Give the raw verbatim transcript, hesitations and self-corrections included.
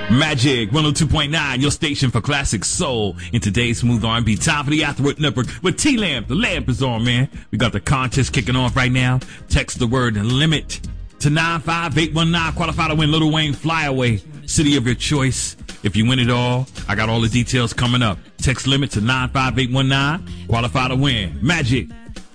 Magic one oh two point nine, your station for classic soul. In today's Smooth R and B, time for the Afterwork Network with T-Lamp. The lamp is on, man. We got the contest kicking off right now. Text the word LIMIT to nine five eight one nine. Qualify to win Lil Wayne Fly Away, city of your choice. If you win it all, I got all the details coming up. Text LIMIT to nine five eight one nine. Qualify to win. Magic